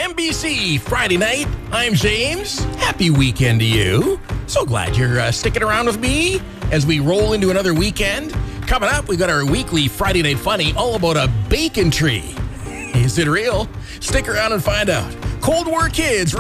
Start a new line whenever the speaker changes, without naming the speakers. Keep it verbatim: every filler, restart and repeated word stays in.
N B C Friday night. I'm James. Happy weekend to you. So glad you're uh, sticking around with me as we roll into another weekend. Coming up, we got our weekly Friday Night Funny all about a bacon tree. Is it real? Stick around and find out. Cold War Kids